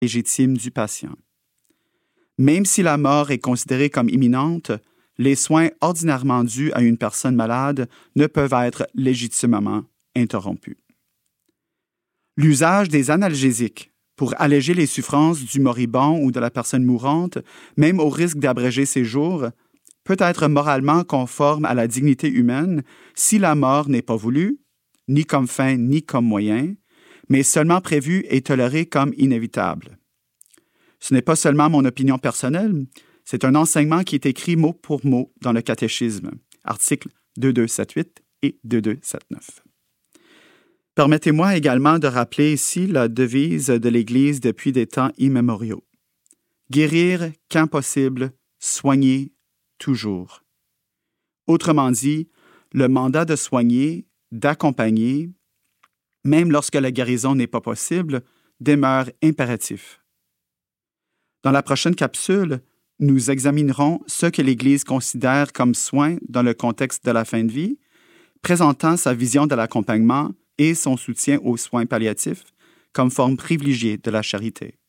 légitime du patient. Même si la mort est considérée comme imminente, les soins ordinairement dus à une personne malade ne peuvent être légitimement interrompus. L'usage des analgésiques pour alléger les souffrances du moribond ou de la personne mourante, même au risque d'abréger ses jours, peut être moralement conforme à la dignité humaine si la mort n'est pas voulue, ni comme fin ni comme moyen, mais seulement prévue et tolérée comme inévitable. Ce n'est pas seulement mon opinion personnelle, c'est un enseignement qui est écrit mot pour mot dans le catéchisme, articles 2278 et 2279. Permettez-moi également de rappeler ici la devise de l'Église depuis des temps immémoriaux. Guérir quand possible, soigner toujours. Autrement dit, le mandat de soigner, d'accompagner, même lorsque la guérison n'est pas possible, demeure impératif. Dans la prochaine capsule, nous examinerons ce que l'Église considère comme soin dans le contexte de la fin de vie, présentant sa vision de l'accompagnement et son soutien aux soins palliatifs comme forme privilégiée de la charité.